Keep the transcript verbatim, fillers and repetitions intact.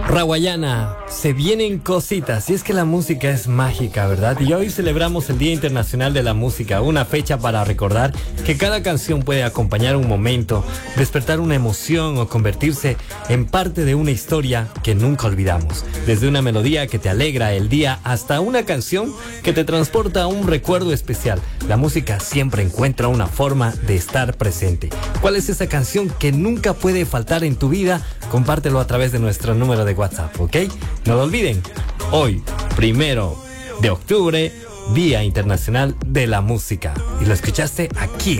Rawayana, se vienen cositas, y es que la música es mágica, ¿verdad? Y hoy celebramos el Día Internacional de la Música, una fecha para recordar que cada canción puede acompañar un momento, despertar una emoción o convertirse en parte de una historia que nunca olvidamos. Desde una melodía que te alegra el día hasta una canción que te transporta a un recuerdo especial, la música siempre encuentra una forma de estar presente. ¿Cuál es esa canción que nunca puede faltar en tu vida? Compártelo a través de nuestro número de WhatsApp, ¿ok? No lo olviden, hoy, primero de octubre, Día Internacional de la Música. Y lo escuchaste aquí.